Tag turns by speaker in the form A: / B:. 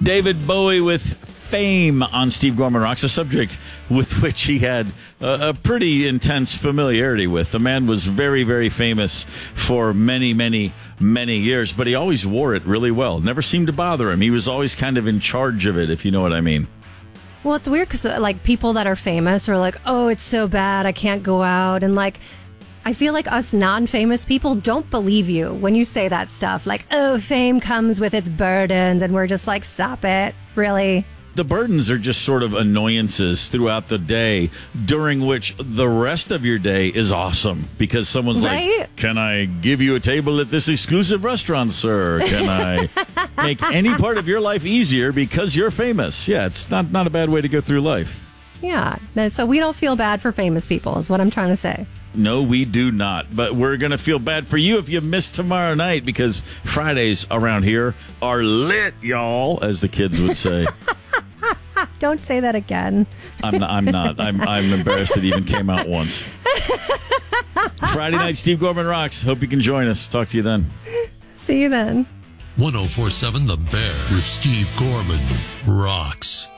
A: David Bowie with Fame on Steve Gorman Rocks, a subject with which he had a pretty intense familiarity with. The man was very, very famous for many, many, many years, but he always wore it really well. Never seemed to bother him. He was always kind of in charge of it, if you know what I mean.
B: Well, it's weird because, like, people that are famous are like, oh, it's so bad, I can't go out. And, like, I feel like us non-famous people don't believe you when you say that stuff. Like, oh, fame comes with its burdens. And we're just like, stop it. Really?
A: The burdens are just sort of annoyances throughout the day, during which the rest of your day is awesome because someone's like, can I give you a table at this exclusive restaurant, sir? Can I make any part of your life easier because you're famous? Yeah, it's not a bad way to go through life.
B: Yeah, so we don't feel bad for famous people is what I'm trying to say.
A: No, we do not. But we're going to feel bad for you if you miss tomorrow night because Fridays around here are lit, y'all, as the kids would say.
B: Don't say that again.
A: I'm not. I'm embarrassed it even came out once. Friday night, Steve Gorman Rocks. Hope you can join us. Talk to you then.
B: See you then.
C: 104.7 The Bear with Steve Gorman Rocks.